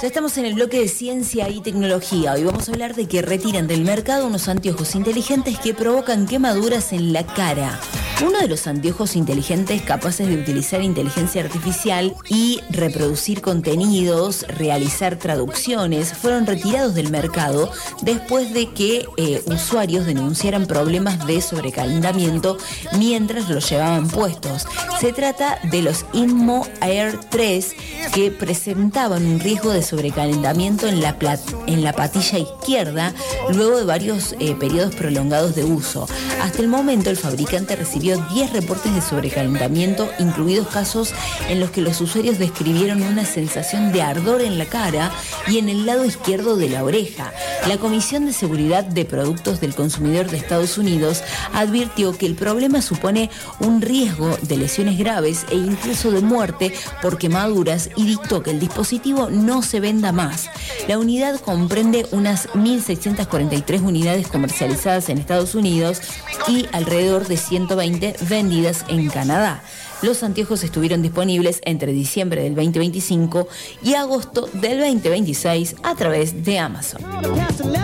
Ya estamos en el bloque de ciencia y tecnología. Hoy vamos a hablar de que retiran del mercado unos anteojos inteligentes que provocan quemaduras en la cara. Uno de los anteojos inteligentes capaces de utilizar inteligencia artificial y reproducir contenidos, realizar traducciones, fueron retirados del mercado después de que usuarios denunciaran problemas de sobrecalentamiento mientras los llevaban puestos. Se trata de los Inmo Air 3 que presentaban un riesgo de sobrecalentamiento en la patilla izquierda luego de varios periodos prolongados de uso. Hasta el momento el fabricante recibió 10 reportes de sobrecalentamiento, incluidos casos en los que los usuarios describieron una sensación de ardor en la cara y en el lado izquierdo de la oreja. La Comisión de Seguridad de Productos del Consumidor de Estados Unidos advirtió que el problema supone un riesgo de lesiones graves e incluso de muerte por quemaduras y dictó que el dispositivo no se venda más. La unidad comprende unas 1.643 unidades comercializadas en Estados Unidos y alrededor de 120 vendidas en Canadá. Los anteojos estuvieron disponibles entre diciembre del 2025 y agosto del 2026 a través de Amazon.